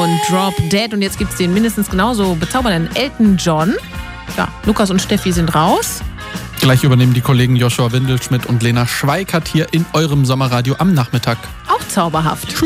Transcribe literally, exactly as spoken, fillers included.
und Drop Dead. Und jetzt gibt es den mindestens genauso bezaubernden Elton John. Ja, Lukas und Steffi sind raus. Gleich übernehmen die Kollegen Joshua Windelschmidt und Lena Schweikart hier in eurem Sommerradio am Nachmittag. Auch zauberhaft.